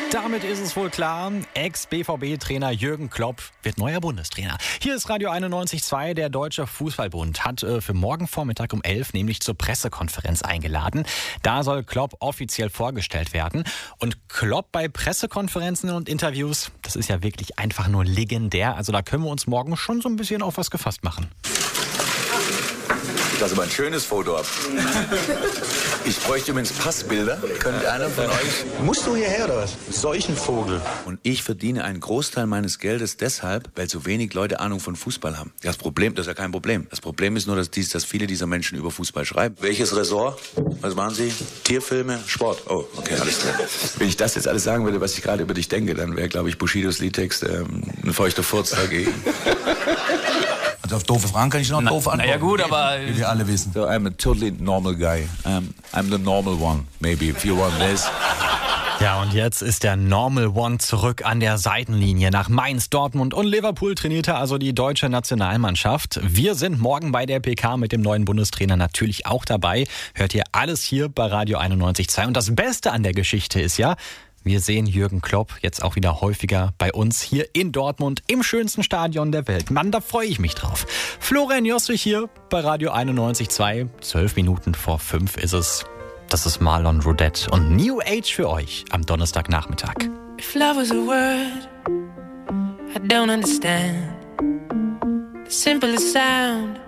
Damit ist es wohl klar, Ex-BVB-Trainer Jürgen Klopp wird neuer Bundestrainer. Hier ist Radio 91.2, der Deutsche Fußballbund hat für morgen Vormittag um 11 nämlich zur Pressekonferenz eingeladen. Da soll Klopp offiziell vorgestellt werden. Und Klopp bei Pressekonferenzen und Interviews, das ist ja wirklich einfach nur legendär. Also da können wir uns morgen schon so ein bisschen auf was gefasst machen. Das ist aber ein schönes Foto ab. Ich bräuchte übrigens Passbilder. Könnte einer von euch? Musst du hierher oder was? Solchen Vogel. Und ich verdiene einen Großteil meines Geldes deshalb, weil so wenig Leute Ahnung von Fußball haben. Das ist ja kein Problem. Das Problem ist nur, dass viele dieser Menschen über Fußball schreiben. Welches Ressort? Was machen Sie? Tierfilme? Sport? Oh, okay, alles klar. Wenn ich das jetzt alles sagen würde, was ich gerade über dich denke, dann wäre, glaube ich, Bushidos Liedtext ein feuchter Furz dagegen. Also auf doofe Fragen kann ich noch doof antworten. Na ja gut, aber... Wie wir alle wissen. So, I'm a totally normal guy. I'm the normal one, maybe, if you want this. Ja, und jetzt ist der Normal One zurück an der Seitenlinie. Nach Mainz, Dortmund und Liverpool trainierte also die deutsche Nationalmannschaft. Wir sind morgen bei der PK mit dem neuen Bundestrainer natürlich auch dabei. Hört ihr alles hier bei Radio 91.2. Und das Beste an der Geschichte ist ja, wir sehen Jürgen Klopp jetzt auch wieder häufiger bei uns hier in Dortmund im schönsten Stadion der Welt. Mann, da freue ich mich drauf. Florian Jostrich hier bei Radio 91.2. 12 Minuten vor 5 ist es. Das ist Marlon Rodette und New Age für euch am Donnerstagnachmittag. If love was a word, I don't understand. The simplest sound